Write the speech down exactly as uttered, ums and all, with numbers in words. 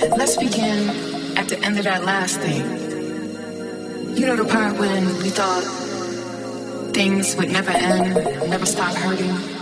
Let's begin at the end of that last thing. You know the part when we thought things would never end, never stop hurting.